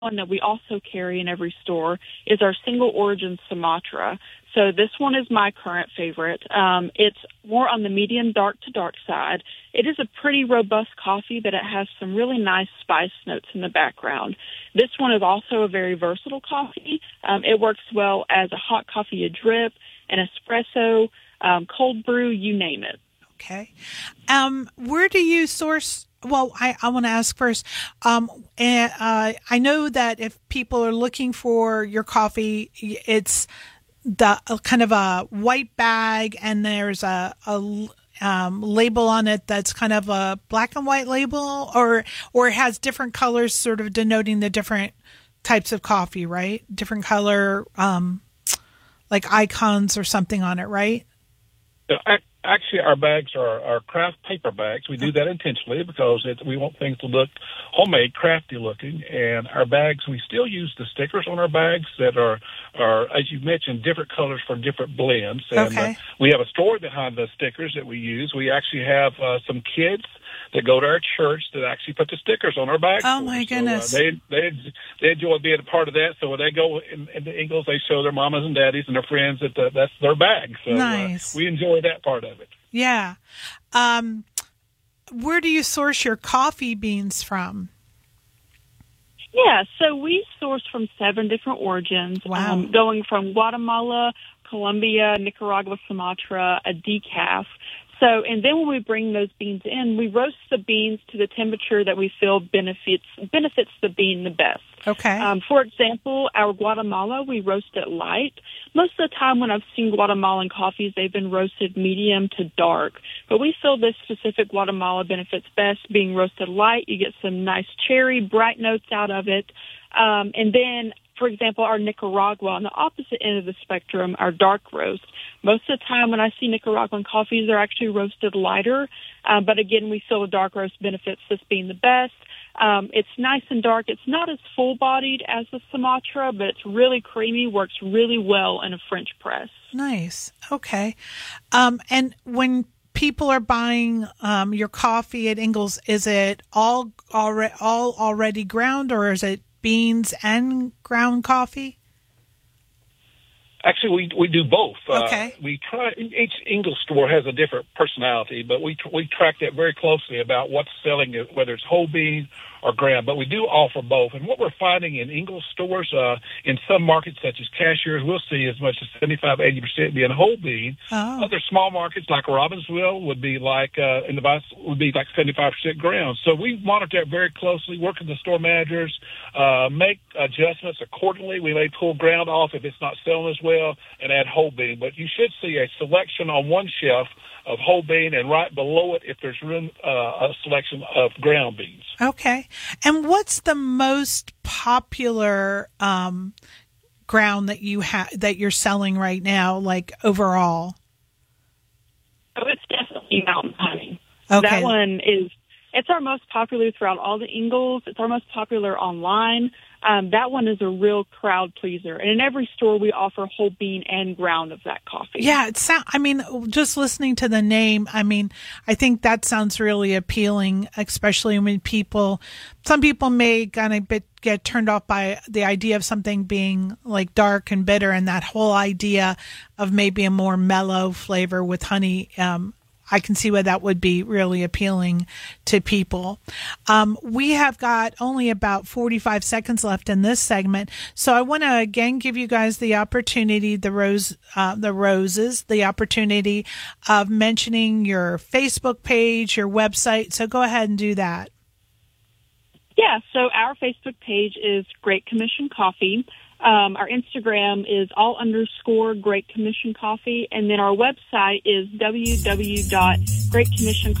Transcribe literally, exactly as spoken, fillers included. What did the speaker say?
one that we also carry in every store is our single origin Sumatra. So this one is my current favorite. Um, it's more on the medium dark to dark side. It is a pretty robust coffee, but it has some really nice spice notes in the background. This one is also a very versatile coffee. Um, it works well as a hot coffee, a drip, an espresso, um, cold brew, you name it. Okay. Um, where do you source? Well, I, I want to ask first. Um, and, uh, I know that if people are looking for your coffee, it's the uh, kind of a white bag, and there's a, a um, label on it that's kind of a black and white label, or or it has different colors, sort of denoting the different types of coffee, right? Different color, um, like icons or something on it, right? Yeah, actually, our bags are, are craft paper bags. We do that intentionally because it, we want things to look homemade, crafty looking. And our bags, we still use the stickers on our bags that are, are as you mentioned, different colors for different blends. And okay. uh, we have a story behind the stickers that we use. We actually have uh, some kids that go to our church that actually put the stickers on our bags. Oh, my goodness. So, uh, they, they they enjoy being a part of that. So when they go in, in the Ingles, they show their mamas and daddies and their friends that the, that's their bag. So nice. uh, we enjoy that part of it. Yeah. Um, where do you source your coffee beans from? Yeah, so we source from seven different origins, wow. um, going from Guatemala, Colombia, Nicaragua, Sumatra, a decaf. So, and then when we bring those beans in, we roast the beans to the temperature that we feel benefits benefits the bean the best. Okay. Um, for example, our Guatemala, we roast it light. Most of the time when I've seen Guatemalan coffees, they've been roasted medium to dark. But we feel this specific Guatemala benefits best being roasted light. You get some nice cherry, bright notes out of it. Um, and then, for example, our Nicaragua, on the opposite end of the spectrum, our dark roast. Most of the time when I see Nicaraguan coffees, they're actually roasted lighter. Uh, but again, we feel the dark roast benefits this being the best. Um, it's nice and dark. It's not as full-bodied as the Sumatra, but it's really creamy, works really well in a French press. Nice. Okay. Um, and when people are buying um, your coffee at Ingles, is it all already, all already ground, or is it beans and ground coffee? Actually, we we do both. Okay. Uh, we try. Each Ingles store has a different personality, but we we track that very closely about what's selling, whether it's whole bean or ground. But we do offer both. And what we're finding in Ingles stores, uh, in some markets such as Cashiers, we'll see as much as seventy-five, eighty percent being whole bean. Oh. Other small markets like Robbinsville would be like uh, in the vice would be like seventy-five percent ground. So we monitor that very closely. Work with the store managers, uh, make adjustments accordingly. We may pull ground off if it's not selling as well, and add whole bean. But you should see a selection on one shelf of whole bean, and right below it, if there's room, uh, a selection of ground beans. Okay. And what's the most popular um, ground that you have that you're selling right now, like overall? Oh, it's definitely Mountain Honey. Okay. That one is, it's our most popular throughout all the Ingles. It's our most popular online. Um, that one is a real crowd pleaser. And in every store, we offer whole bean and ground of that coffee. Yeah, it sound, I mean, just listening to the name, I mean, I think that sounds really appealing, especially when people, some people may kind of bit, get turned off by the idea of something being like dark and bitter, and that whole idea of maybe a more mellow flavor with honey. Um, I can see why that would be really appealing to people. Um, we have got only about forty-five seconds left in this segment, so I want to again give you guys the opportunity, the rose, uh, the roses, the opportunity of mentioning your Facebook page, your website. So go ahead and do that. Yeah, so our Facebook page is Great Commission Coffee. Um, our Instagram is all underscore Great Commission Coffee, and then our website is w w w dot great commission